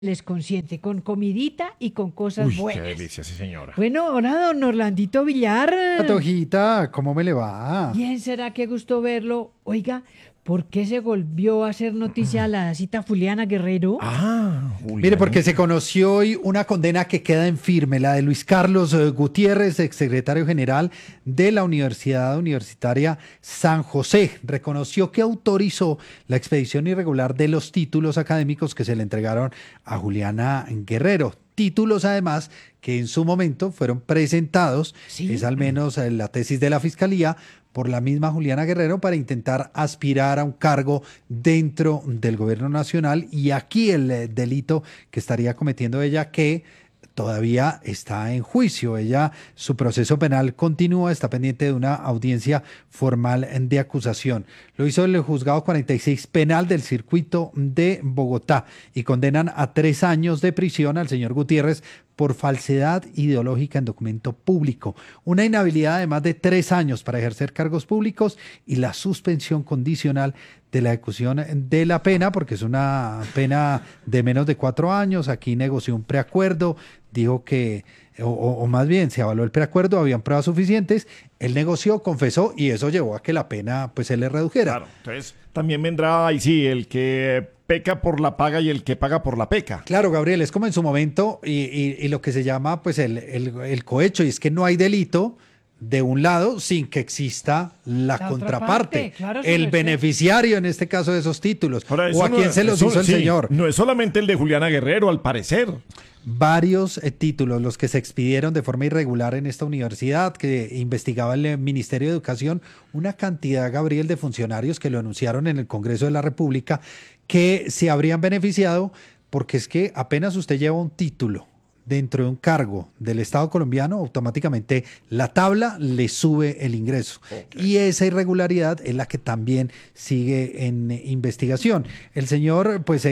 les consiente con comidita y con cosas Uy, qué buenas. delicia, sí, señora. Bueno, ahora don Orlandito Villar. Patojita, ¿cómo me le va? Bien, será que gustó verlo. Oiga, ¿por qué se volvió a hacer noticia la cita Juliana Guerrero? Mire, porque se conoció hoy una condena que queda en firme, la de Luis Carlos Gutiérrez, exsecretario general de la Universidad Universitaria San José. Reconoció que autorizó la expedición irregular de los títulos académicos que se le entregaron a Juliana Guerrero. Títulos, además, que en su momento fueron presentados, Sí. es al menos la tesis de la Fiscalía, por la misma Juliana Guerrero para intentar aspirar a un cargo dentro del gobierno nacional. Y aquí el delito que estaría cometiendo ella, que todavía está en juicio. Su proceso penal continúa, está pendiente de una audiencia formal de acusación. Lo hizo el juzgado 46 penal del circuito de Bogotá y condenan a 3 años de prisión al señor Gutiérrez por falsedad ideológica en documento público, una inhabilidad de más de 3 años para ejercer cargos públicos y la suspensión condicional de la ejecución de la pena, porque es una pena de menos de 4 años. Aquí negoció un preacuerdo, dijo que, o más bien se avaló el preacuerdo, habían pruebas suficientes, él negoció, confesó y eso llevó a que la pena pues se le redujera. Claro, entonces también vendrá ahí sí el que peca por la paga y el que paga por la peca. Claro, Gabriel, es como en su momento y lo que se llama pues el cohecho, y es que no hay delito de un lado sin que exista la otra contraparte, parte, claro, su el merced. beneficiario en este caso de esos títulos, Ahora, eso o a no quién es- se los eso- hizo el sí, señor. No es solamente el de Juliana Guerrero, al parecer. Varios títulos, los que se expidieron de forma irregular en esta universidad, que investigaba el Ministerio de Educación, una cantidad, Gabriel, de funcionarios que lo anunciaron en el Congreso de la República, que se habrían beneficiado, porque es que apenas usted lleva un título dentro de un cargo del Estado colombiano, automáticamente la tabla le sube el ingreso. Y esa irregularidad es la que también sigue en investigación. El señor pues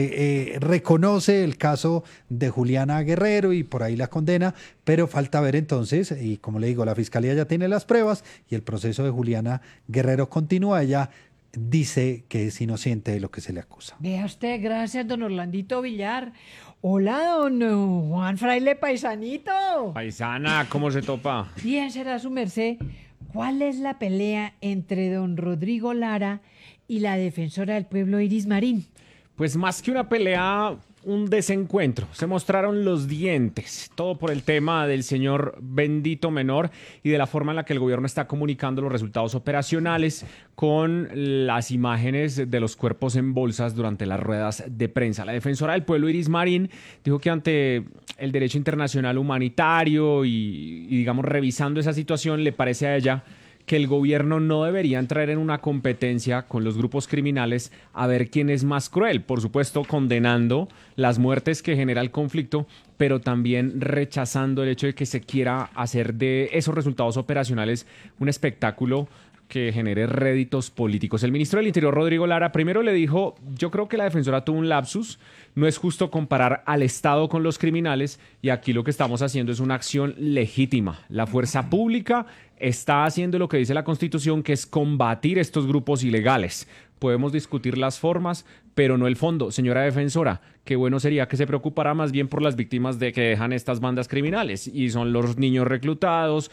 reconoce el caso de Juliana Guerrero y por ahí la condena, pero falta ver entonces, y como le digo, la Fiscalía ya tiene las pruebas y el proceso de Juliana Guerrero continúa. Ella dice que es inocente de lo que se le acusa. Vea usted, gracias, don Orlandito Villar. Hola, don Juan Fraile Paisanito. Paisana, ¿cómo se topa? Bien, será su merced. ¿Cuál es la pelea entre don Rodrigo Lara y la defensora del pueblo Iris Marín? Pues más que una pelea, un desencuentro. Se mostraron los dientes, todo por el tema del señor Bendito Menor y de la forma en la que el gobierno está comunicando los resultados operacionales con las imágenes de los cuerpos en bolsas durante las ruedas de prensa. La defensora del pueblo, Iris Marín, dijo que ante el derecho internacional humanitario y digamos, revisando esa situación, le parece a ella que el gobierno no debería entrar en una competencia con los grupos criminales a ver quién es más cruel. Por supuesto, condenando las muertes que genera el conflicto, pero también rechazando el hecho de que se quiera hacer de esos resultados operacionales un espectáculo que genere réditos políticos. El ministro del Interior, Rodrigo Lara, primero le dijo: yo creo que la defensora tuvo un lapsus, no es justo comparar al Estado con los criminales y aquí lo que estamos haciendo es una acción legítima. La fuerza pública está haciendo lo que dice la Constitución, que es combatir estos grupos ilegales. Podemos discutir las formas, pero no el fondo. Señora defensora, qué bueno sería que se preocupara más bien por las víctimas de que dejan estas bandas criminales, y son los niños reclutados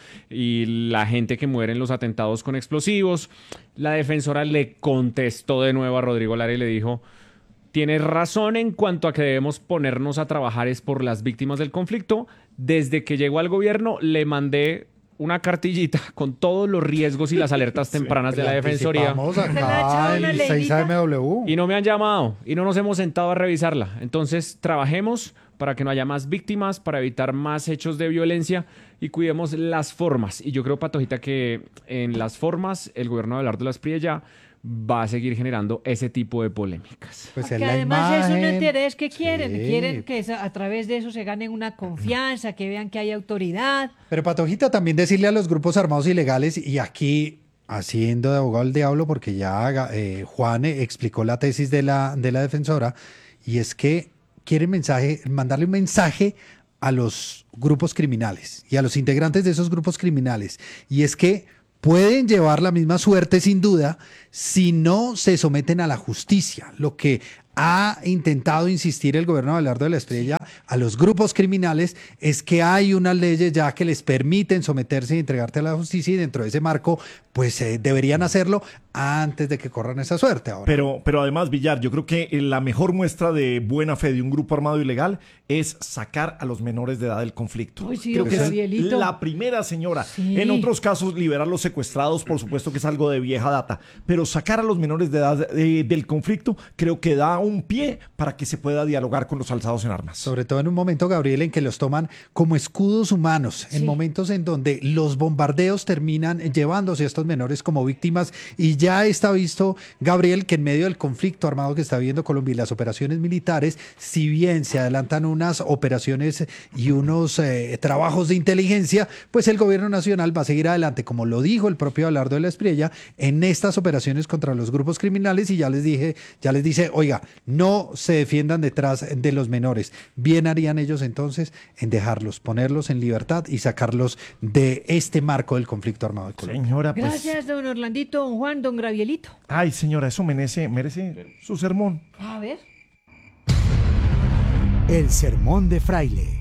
y la gente que muere en los atentados con explosivos. La defensora le contestó de nuevo a Rodrigo Lara y le dijo: tienes razón en cuanto a que debemos ponernos a trabajar es por las víctimas del conflicto. Desde que llegó al gobierno le mandé una cartillita con todos los riesgos y las alertas tempranas de la defensoría. Vamos ¿Se le ha echado acá una el leidita? 6AMW. Y no me han llamado y no nos hemos sentado a revisarla. Entonces, trabajemos para que no haya más víctimas, para evitar más hechos de violencia y cuidemos las formas. Y yo creo, Patojita, que en las formas el gobierno de Abelardo Las Priella va a seguir generando ese tipo de polémicas. Pues Porque es la además es un imagen. interés que quieren. Sí. Quieren que a través de eso se ganen una confianza, que vean que hay autoridad. Pero Patojita, también decirle a los grupos armados ilegales, y aquí haciendo de abogado del diablo, porque ya Juan explicó la tesis de la defensora, y es que quieren mandarle un mensaje a los grupos criminales y a los integrantes de esos grupos criminales, y es que pueden llevar la misma suerte sin duda si no se someten a la justicia, lo que ha intentado insistir el gobierno de Abelardo de la Espriella a los grupos criminales es que hay unas leyes ya que les permiten someterse y entregarte a la justicia, y dentro de ese marco pues deberían hacerlo antes de que corran esa suerte ahora. Pero además, Villar, yo creo que la mejor muestra de buena fe de un grupo armado ilegal es sacar a los menores de edad del conflicto. Uy, sí, Creo don que es Gabrielito. la primera, señora. Sí. En otros casos, liberar los secuestrados, por supuesto que es algo de vieja data, pero sacar a los menores de edad del conflicto creo que da un pie para que se pueda dialogar con los alzados en armas. Sobre todo en un momento, Gabriel, en que los toman como escudos humanos, en Sí. momentos en donde los bombardeos terminan llevándose a estos menores como víctimas, y ya está visto, Gabriel, que en medio del conflicto armado que está viviendo Colombia y las operaciones militares, si bien se adelantan unas operaciones y unos trabajos de inteligencia, pues el gobierno nacional va a seguir adelante, como lo dijo el propio Abelardo de la Espriella, en estas operaciones contra los grupos criminales, y ya les dice, oiga, no se defiendan detrás de los menores. Bien harían ellos entonces en dejarlos, ponerlos en libertad y sacarlos de este marco del conflicto armado de Colombia. Señora, pues... Gracias, don Orlandito, don Juan, don Gabrielito. Ay, señora, eso merece su sermón. A ver. El sermón de Fraile.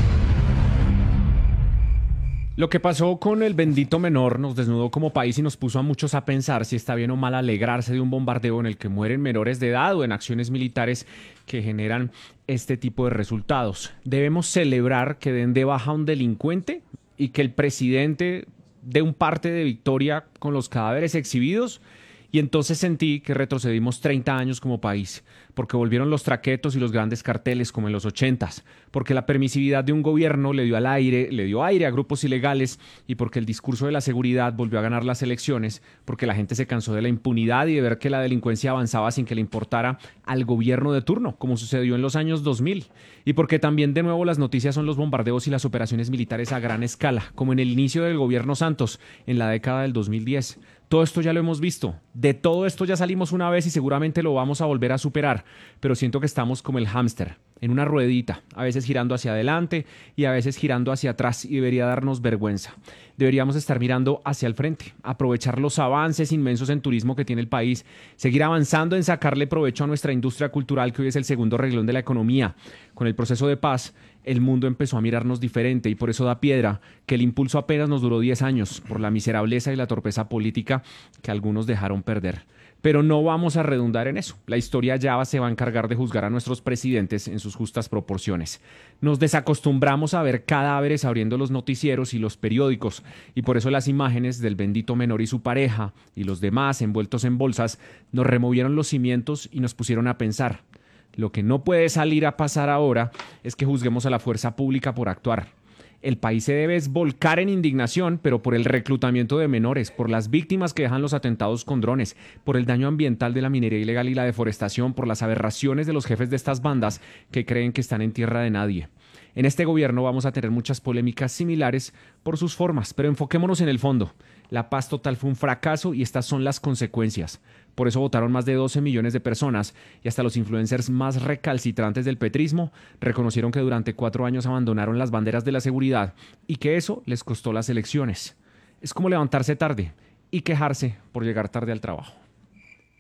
Lo que pasó con el bendito menor nos desnudó como país y nos puso a muchos a pensar si está bien o mal alegrarse de un bombardeo en el que mueren menores de edad o en acciones militares que generan este tipo de resultados. Debemos celebrar que den de baja a un delincuente y que el presidente dé un parte de victoria con los cadáveres exhibidos. Y entonces sentí que retrocedimos 30 años como país, porque volvieron los traquetos y los grandes carteles como en los 80s, porque la permisividad de un gobierno le dio aire a grupos ilegales, y porque el discurso de la seguridad volvió a ganar las elecciones, porque la gente se cansó de la impunidad y de ver que la delincuencia avanzaba sin que le importara al gobierno de turno, como sucedió en los años 2000, y porque también de nuevo las noticias son los bombardeos y las operaciones militares a gran escala, como en el inicio del gobierno Santos, en la década del 2010. Todo esto ya lo hemos visto, de todo esto ya salimos una vez y seguramente lo vamos a volver a superar, pero siento que estamos como el hámster, en una ruedita, a veces girando hacia adelante y a veces girando hacia atrás, y debería darnos vergüenza. Deberíamos estar mirando hacia el frente, aprovechar los avances inmensos en turismo que tiene el país, seguir avanzando en sacarle provecho a nuestra industria cultural, que hoy es el segundo renglón de la economía. Con el proceso de paz, el mundo empezó a mirarnos diferente, y por eso da piedra que el impulso apenas nos duró 10 años por la miserableza y la torpeza política que algunos dejaron perder. Pero no vamos a redundar en eso. La historia ya se va a encargar de juzgar a nuestros presidentes en sus justas proporciones. Nos desacostumbramos a ver cadáveres abriendo los noticieros y los periódicos, y por eso las imágenes del bendito menor y su pareja y los demás envueltos en bolsas nos removieron los cimientos y nos pusieron a pensar. Lo que no puede salir a pasar ahora es que juzguemos a la fuerza pública por actuar. El país se debe volcar en indignación, pero por el reclutamiento de menores, por las víctimas que dejan los atentados con drones, por el daño ambiental de la minería ilegal y la deforestación, por las aberraciones de los jefes de estas bandas que creen que están en tierra de nadie. En este gobierno vamos a tener muchas polémicas similares por sus formas, pero enfoquémonos en el fondo. La paz total fue un fracaso y estas son las consecuencias. Por eso votaron más de 12 millones de personas, y hasta los influencers más recalcitrantes del petrismo reconocieron que durante 4 años abandonaron las banderas de la seguridad y que eso les costó las elecciones. Es como levantarse tarde y quejarse por llegar tarde al trabajo.